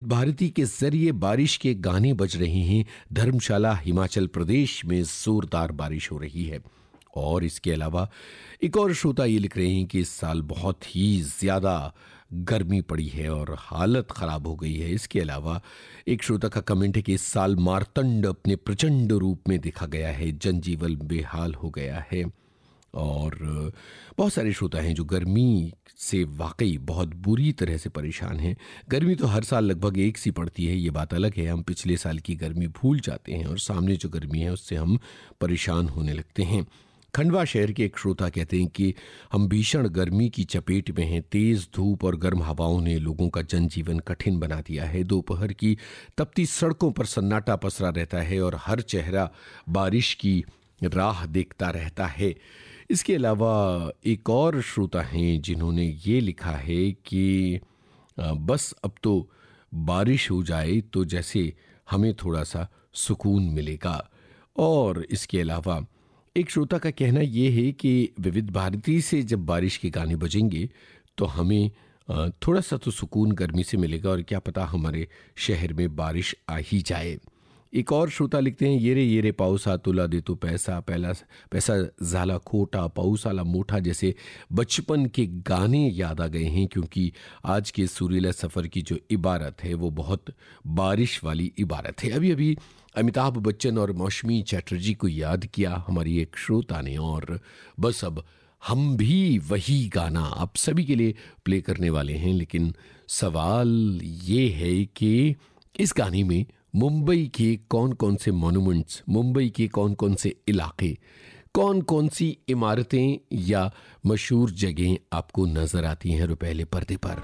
भारती के जरिए बारिश के गाने बज रहे हैं। धर्मशाला हिमाचल प्रदेश में जोरदार बारिश हो रही है। और इसके अलावा एक और श्रोता ये लिख रहे हैं कि इस साल बहुत ही ज़्यादा गर्मी पड़ी है और हालत ख़राब हो गई है। इसके अलावा एक श्रोता का कमेंट है कि इस साल मार्तंड अपने प्रचंड रूप में देखा गया है, जनजीवन बेहाल हो गया है। और बहुत सारे श्रोता हैं जो गर्मी से वाकई बहुत बुरी तरह से परेशान हैं। गर्मी तो हर साल लगभग एक सी पड़ती है, ये बात अलग है। हम पिछले साल की गर्मी भूल जाते हैं और सामने जो गर्मी है उससे हम परेशान होने लगते हैं। खंडवा शहर के एक श्रोता कहते हैं कि हम भीषण गर्मी की चपेट में हैं। तेज धूप और गर्म हवाओं ने लोगों का जनजीवन कठिन बना दिया है। दोपहर की तपती सड़कों पर सन्नाटा पसरा रहता है और हर चेहरा बारिश की राह देखता रहता है। इसके अलावा एक और श्रोता हैं जिन्होंने ये लिखा है कि बस अब तो बारिश हो जाए तो जैसे हमें थोड़ा सा सुकून मिलेगा। और इसके अलावा एक श्रोता का कहना ये है कि विविध भारती से जब बारिश के गाने बजेंगे तो हमें थोड़ा सा तो सुकून गर्मी से मिलेगा और क्या पता हमारे शहर में बारिश आ ही जाए। एक और श्रोता लिखते हैं, ये रे पाऊसा तुला दे तो पैसा पैसा झाला खोटा पाऊस आला मोठा जैसे बचपन के गाने याद आ गए हैं, क्योंकि आज के सुरीला सफ़र की जो इबारत है वो बहुत बारिश वाली इबारत है। अभी अभी अमिताभ बच्चन और मौसमी चैटर्जी को याद किया हमारी एक श्रोता ने, और बस अब हम भी वही गाना आप सभी के लिए प्ले करने वाले हैं। लेकिन सवाल ये है कि इस गाने में मुंबई के कौन कौन से मॉन्यूमेंट्स, मुंबई के कौन कौन से इलाके, कौन कौन सी इमारतें या मशहूर जगहें आपको नजर आती हैं रुपहले पर्दे पर?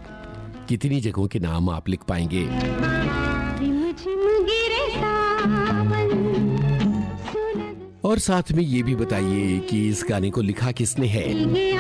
कितनी जगहों के नाम आप लिख पाएंगे? और साथ में ये भी बताइए कि इस गाने को लिखा किसने है।